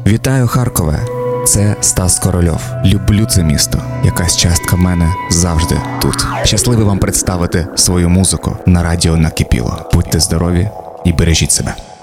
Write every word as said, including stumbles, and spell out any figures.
Вітаю, Харкове! Це Стас Корольов. Люблю це місто. Якась частка мене завжди тут. Щасливий вам представити свою музику на радіо Накипіло. Будьте здорові і бережіть себе.